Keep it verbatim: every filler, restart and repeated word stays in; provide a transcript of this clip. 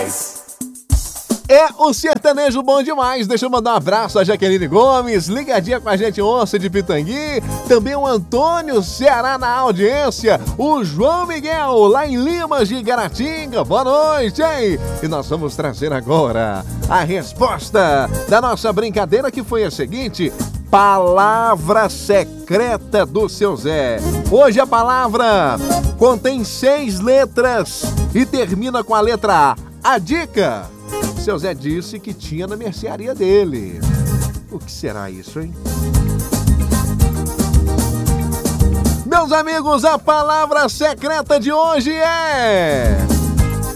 É o sertanejo bom demais. Deixa eu mandar um abraço a Jaqueline Gomes, ligadinha com a gente, Onça de Pitangui. Também o Antônio Ceará na audiência. O João Miguel, lá em Limas de Garatinga. Boa noite, hein? E nós vamos trazer agora a resposta da nossa brincadeira, que foi a seguinte: palavra secreta do seu Zé. Hoje a palavra contém seis letras e termina com a letra A. A dica: seu Zé disse que tinha na mercearia dele. O que será isso, hein? Meus amigos, a palavra secreta de hoje é...